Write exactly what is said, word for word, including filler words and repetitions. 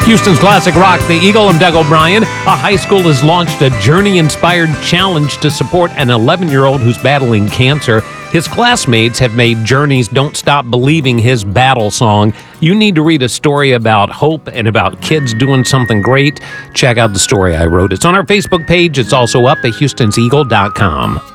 Houston's classic rock, The Eagle. I'm Doug O'Brien. A high school has launched a Journey-inspired challenge to support an eleven-year-old who's battling cancer. His classmates have made Journey's Don't Stop Believing his battle song. You need to read a story about hope and about kids doing something great. Check out the story I wrote. It's on our Facebook page. It's also up at houstons eagle dot com.